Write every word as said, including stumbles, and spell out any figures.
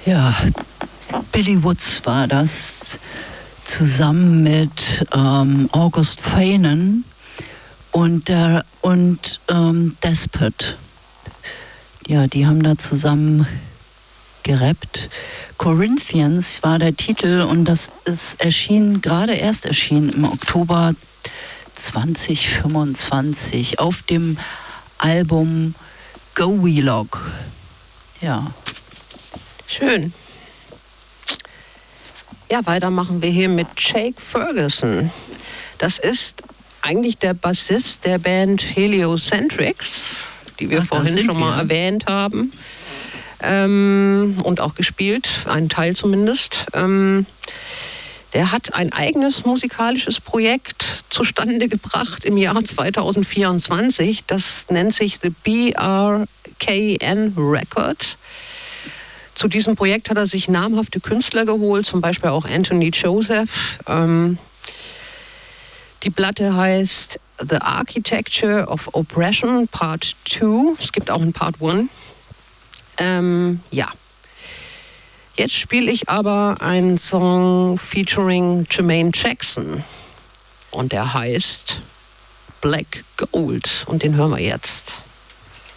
Ja, Billy Woods war das, zusammen mit ähm, August Fainen und, äh, und ähm, Despot. Ja, die haben da zusammen gerappt. Corinthians war der Titel und das ist erschienen, gerade erst erschienen im Oktober zwanzig fünfundzwanzig auf dem Album Go Wheelock. Ja. Schön. Ja, weiter machen wir hier mit Jake Ferguson. Das ist eigentlich der Bassist der Band Heliocentrics, die wir Ach, vorhin schon mal wir. erwähnt haben. Ähm, und auch gespielt, einen Teil zumindest. Ähm, der hat ein eigenes musikalisches Projekt zustande gebracht im Jahr zwanzig vierundzwanzig. Das nennt sich The B R K N Record. Zu diesem Projekt hat er sich namhafte Künstler geholt, zum Beispiel auch Anthony Joseph. Ähm, die Platte heißt The Architecture of Oppression Part zwei. Es gibt auch einen Part eins. Ähm, ja. Jetzt spiele ich aber einen Song featuring Jermaine Jackson. Und der heißt Black Gold. Und den hören wir jetzt.